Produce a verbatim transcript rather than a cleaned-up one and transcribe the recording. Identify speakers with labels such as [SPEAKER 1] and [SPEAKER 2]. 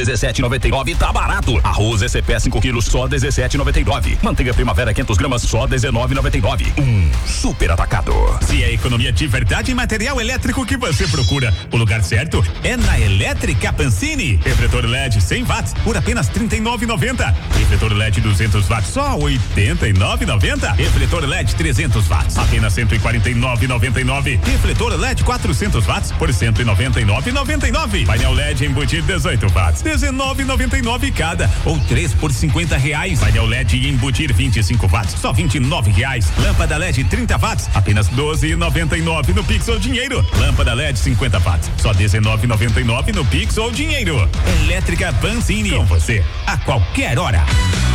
[SPEAKER 1] dezessete e noventa e nove tá barato. Arroz S P cinco quilos só dezessete e noventa e nove. Manteiga Primavera quinhentas gramas só dezenove e noventa e nove. Um super atacado.
[SPEAKER 2] Se é economia de verdade em material elétrico que você procura, o lugar certo é na Elétrica Pancini. Refletor L E D cem watts por apenas trinta e nove e noventa. Refletor L E D duzentos watts só oitenta e nove e noventa. Refletor L E D trezentos watts apenas cento e quarenta e nove e noventa e nove. Refletor L E D quatrocentos watts por cento e noventa e nove e noventa e nove. Painel L E D embutido dezoito watts, dezenove e noventa e nove cada, ou três por cinquenta reais. Painel L E D embutir vinte e cinco watts, só vinte e nove reais. Lâmpada L E D trinta watts, apenas doze e noventa e nove no Pix ou Dinheiro. Lâmpada L E D cinquenta watts, só dezenove e noventa e nove no Pix ou Dinheiro. Elétrica Pancini, com você a qualquer hora.